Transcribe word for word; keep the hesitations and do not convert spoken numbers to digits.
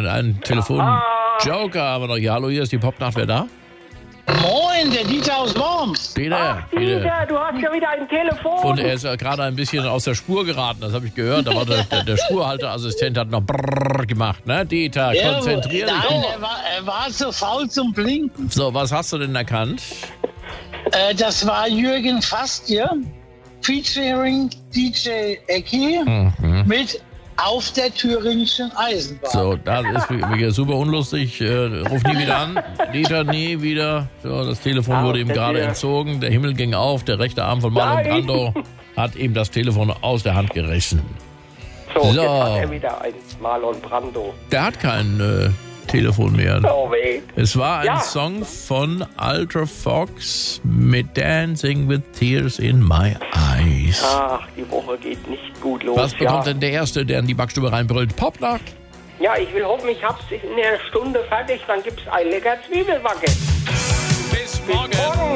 einen Telefonjoker haben wir noch. Ja, hallo, hier ist die Popnacht. Wer da? Moin, der Dieter aus Worms. Peter. Ach, Dieter, du hast ja wieder ein Telefon. Und er ist ja gerade ein bisschen aus der Spur geraten, das habe ich gehört. Da war der, der, der Spurhalteassistent hat noch brrrr gemacht, ne? Dieter, Ja, konzentrier dich. Nein, er war, er war so faul zum Blinken. So, was hast du denn erkannt? Äh, das war Jürgen Fastje, featuring D J Ecki Mhm. mit Auf der Thüringischen Eisenbahn. So, das ist wieder super unlustig. Äh, ruf nie wieder an. Dieter, nie wieder. So, das Telefon Auf wurde ihm der gerade Tür. entzogen. Der Himmel ging auf. Der rechte Arm von Marlon Nein. Brando hat ihm das Telefon aus der Hand gerissen. So, So. jetzt hat er wieder ein Marlon Brando. Der hat kein äh, Telefon mehr. Oh weh. Es war ein Ja. Song von Ultra Fox mit Dancing with Tears in My Eyes. Ach, die Woche geht nicht gut los. Was bekommt ja. denn der Erste, der in die Backstube reinbrüllt? Popnacht? Ja, ich will hoffen, ich hab's in der Stunde fertig, dann gibt's ein lecker Zwiebelwacke. Bis morgen. Morgen.